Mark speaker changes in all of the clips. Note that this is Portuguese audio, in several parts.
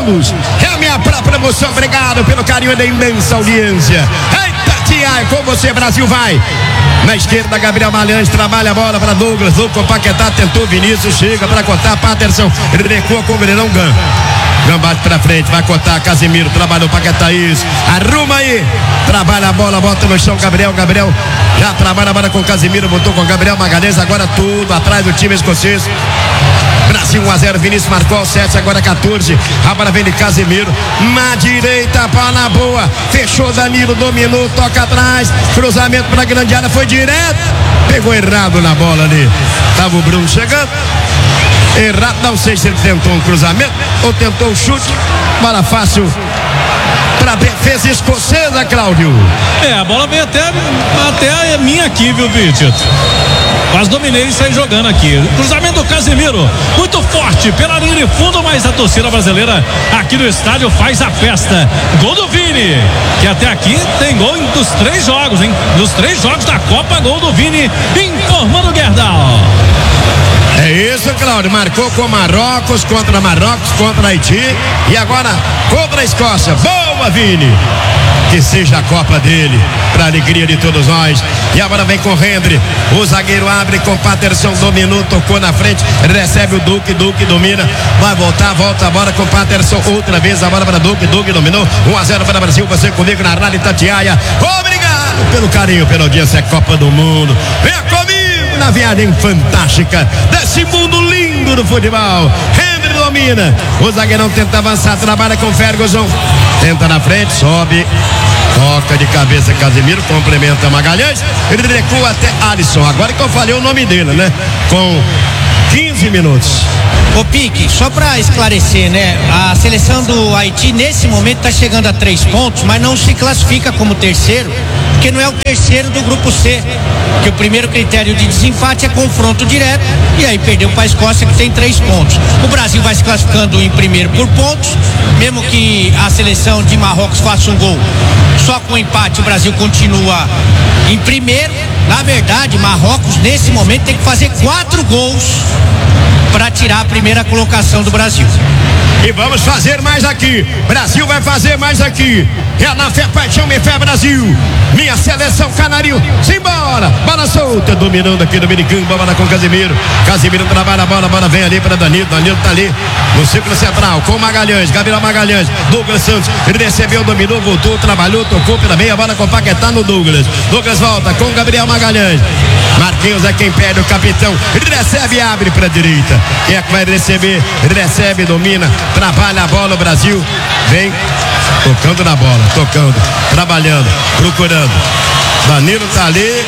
Speaker 1: vamos. É a minha própria emoção. Obrigado pelo carinho da imensa audiência. Eita, tia, com você, Brasil vai. Na esquerda, Gabriel Magalhães trabalha a bola para Douglas. Lucas Paquetá tentou, Vinícius chega para cortar. Paterson, ele recua com o Grenão Gan. Gan bate pra frente, vai cortar. Casimiro trabalhou Paquetá, isso. Arruma aí. Trabalha a bola, bota no chão. Gabriel já trabalha a bola com Casimiro, botou com Gabriel Magalhães. Agora tudo atrás do time escocês. Brasil 1-0, Vinícius marcou 7, agora 14. A bola vem de Casimiro. Na direita, bola boa. Fechou Danilo, dominou, toca atrás. Cruzamento para a grande área, foi direto. Pegou errado na bola ali. Tava o Bruno chegando. Errado, não sei se ele tentou um cruzamento ou tentou um chute. Bola fácil para a defesa escocesa, Cláudio.
Speaker 2: A bola veio até a minha aqui, viu, Vitor? Quase dominei e saí jogando aqui. Cruzamento do Casemiro, muito forte pela linha de fundo, mas a torcida brasileira aqui no estádio faz a festa. Gol do Vini, que até aqui tem gol dos 3 jogos, hein? Dos 3 jogos da Copa, gol do Vini, informando o Gerdau.
Speaker 1: É isso, Cláudio. Marcou com Marrocos, contra Haiti e agora contra a Escócia. Boa, Vini. Que seja a Copa dele, para a alegria de todos nós. E agora vem com o Hendry. O zagueiro abre com Paterson, dominou, tocou na frente, recebe o Duque domina, vai voltar, volta a bola com Paterson, outra vez a bola para Duque dominou. 1-0 para o Brasil, você comigo na Rádio Itatiaia. Obrigado pelo carinho, pela audiência. É Copa do Mundo. Venha comigo na viagem fantástica desse mundo lindo do futebol. Hendry domina, o zagueirão tenta avançar, trabalha com Ferguson, tenta na frente, sobe, toca de cabeça Casemiro, complementa Magalhães, ele recua até Alisson, agora que eu falei o nome dele, né? Com 15 minutos.
Speaker 3: Ô Pique, só para esclarecer, né? A seleção do Haiti nesse momento está chegando a 3 pontos, mas não se classifica como terceiro, porque não é o terceiro do grupo C, que o primeiro critério de desempate é confronto direto, e aí perdeu para a Escócia, que tem 3 pontos. O Brasil vai se classificando em primeiro por pontos, mesmo que a seleção de Marrocos faça um gol, só com empate o Brasil continua em primeiro. Na verdade, Marrocos nesse momento tem que fazer 4 gols para tirar a primeira colocação do Brasil.
Speaker 1: E vamos fazer mais aqui. Brasil vai fazer mais aqui. É na fé, paixão, minha fé, Brasil. Minha seleção canarinho. Simbora. Bola solta. Dominando aqui do Minicão. Bola com Casimiro. Casimiro trabalha a bola vem ali para Danilo. Danilo tá ali no círculo central com Magalhães. Gabriel Magalhães. Douglas Santos. Ele recebeu, dominou, voltou, trabalhou, tocou pela meia bola com Paquetá no Douglas. Douglas volta com Gabriel Magalhães. Marquinhos é quem perde, o capitão. Ele recebe e abre para a direita. Quem é que vai receber? Ele recebe, domina, trabalha a bola, o Brasil vem tocando na bola, trabalhando, procurando. Danilo tá ali,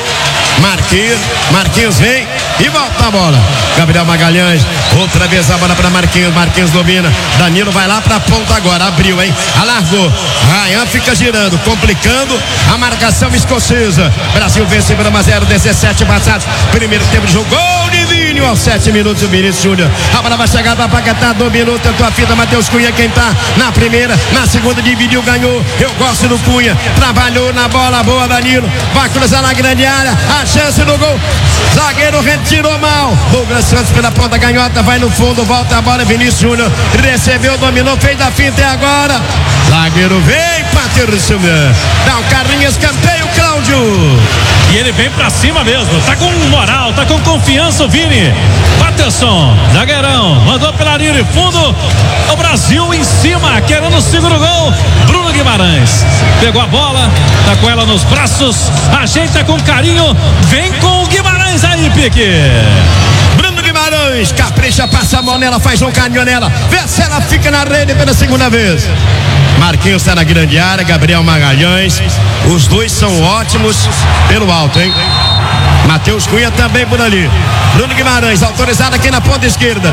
Speaker 1: Marquinhos vem e volta a bola. Gabriel Magalhães, outra vez a bola para Marquinhos domina. Danilo vai lá para a ponta agora, abriu, hein? Alargou. Ryan fica girando, complicando a marcação escocesa. Brasil vence por 1-0, 17 passados. Primeiro tempo de jogo, gol de Vini aos 7 minutos, o Vinícius Júnior. A bola vai chegar para Paquetá, dominou, tentou a fita, Matheus Cunha quem tá na primeira, na segunda dividiu, ganhou. Eu gosto do Cunha, trabalhou na bola, boa Danilo, vai cruzar na grande área, a chance do gol. Zagueiro retirou mal. Douglas Santos pela ponta canhota, vai no fundo, volta a bola, Vinícius Júnior recebeu, dominou, fez a finta e agora zagueiro vem, Paterson, dá um carrinho, escanteio, Cláudio.
Speaker 2: E ele vem pra cima mesmo, tá com moral, tá com confiança o Vini. Paterson, zagueirão, mandou pela linha de fundo, o Brasil em cima, querendo o segundo gol. Bruno Guimarães pegou a bola, tá com ela nos braços, ajeita com carinho, vem com o Guimarães aí, Pique.
Speaker 1: Bruno Guimarães, capricha, passa a mão nela, faz um carinho nela, vê se ela fica na rede pela segunda vez. Marquinhos está na grande área, Gabriel Magalhães, os dois são ótimos pelo alto, hein? Matheus Cunha também por ali. Bruno Guimarães, autorizado aqui na ponta esquerda.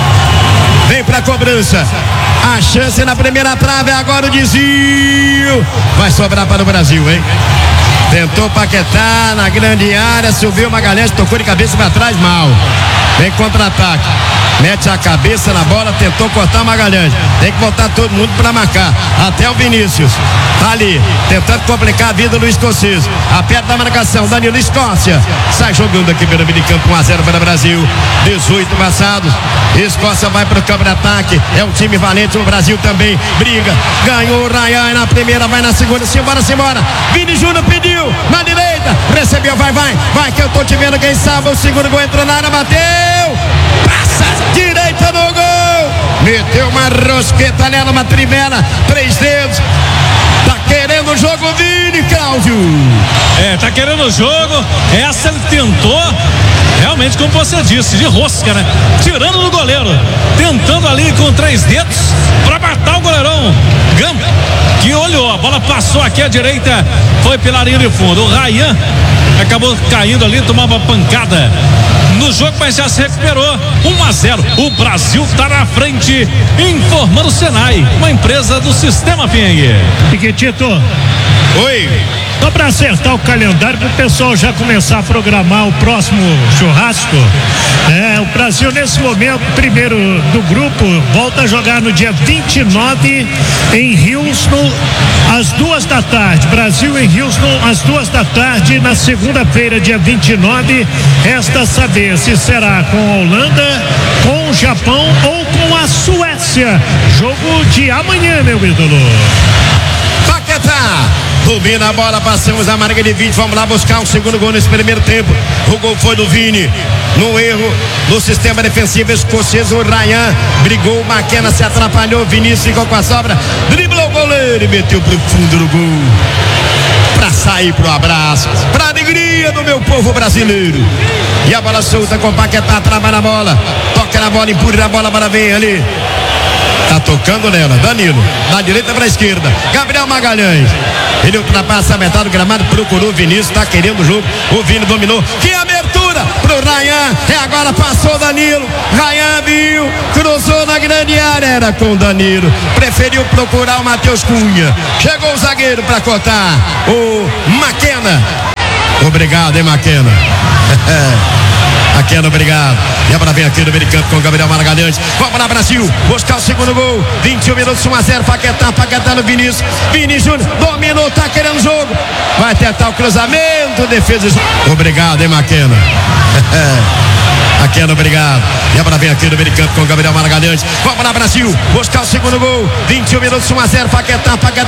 Speaker 1: Vem pra cobrança. A chance na primeira trave, agora o desvio. Vai sobrar para o Brasil, hein? Tentou Paquetá na grande área, subiu Magalhães, tocou de cabeça para trás, mal. Vem contra-ataque. Mete a cabeça na bola, tentou cortar Magalhães. Tem que botar todo mundo para marcar. Até o Vinícius. Tá ali, tentando complicar a vida do escocês. Aperta a marcação, Danilo Escócia. Sai jogando aqui pelo meio campo, 1-0 para o Brasil. 18 passados. Escócia vai para o campo de ataque. É um time valente, o Brasil também briga. Ganhou o Ryan na primeira, vai na segunda. Simbora. Vini Júnior pediu na direita. Recebeu, vai que eu tô te vendo. Quem sabe o segundo gol entrou na área, bateu. Passa direita no gol. Meteu uma rosqueta nela, uma trivela. 3 dedos. Tá querendo o jogo, Vini, Cláudio.
Speaker 2: Tá querendo o jogo. Essa ele tentou. Realmente, como você disse, de rosca, né? Tirando do goleiro. Tentando ali com 3 dedos pra matar o goleirão Gam, que olhou. A bola passou aqui à direita. Foi pela linha de fundo. O Ryan acabou caindo ali, tomava pancada no jogo, mas já se recuperou. 1-0. O Brasil tá na frente, informando o Senai, uma empresa do Sistema Feng.
Speaker 4: Piquetito.
Speaker 1: Oi.
Speaker 4: Só para acertar o calendário, para o pessoal já começar a programar o próximo churrasco. O Brasil nesse momento, primeiro do grupo, volta a jogar no dia 29 em Houston, às 2 da tarde. Brasil em Houston, às 2 da tarde, na segunda-feira, dia 29. Resta saber se será com a Holanda, com o Japão ou com a Suécia. Jogo de amanhã, meu ídolo.
Speaker 1: Paquetá domina a bola, passamos a marca de 20. Vamos lá buscar um segundo gol nesse primeiro tempo. O gol foi do Vini. No erro do sistema defensivo escocês, o Ryan brigou, o McKenna se atrapalhou, Vinícius ficou com a sobra, driblou o goleiro e meteu pro fundo do gol. Pra sair pro abraço, pra alegria do meu povo brasileiro. E a bola solta com o Paquetá, trava na bola, toca na bola, empurra a bola para ver ali. Tá tocando nela, Danilo, da direita para a esquerda, Gabriel Magalhães. Ele ultrapassa a metade do gramado, procurou o Vinícius, tá querendo o jogo. O Vini dominou, que abertura pro Ryan. Agora passou o Danilo. Ryan viu, cruzou na grande área, era com o Danilo. Preferiu procurar o Matheus Cunha. Chegou o zagueiro para cortar, o McKenna. Obrigado, hein, McKenna. McKenna, obrigado. E agora vem aqui no meio de campo com o Gabriel Magalhães. Vamos lá, Brasil, buscar o segundo gol. 21 minutos, 1-0, Paquetá no Vinícius. Vini Júnior dominou, tá querendo o jogo. Vai tentar o cruzamento, defesa. Obrigado, hein, McKenna. McKenna, obrigado. E agora vem aqui no meio de campo com o Gabriel Magalhães. Vamos lá, Brasil, buscar o segundo gol. 21 minutos, 1-0, Paquetá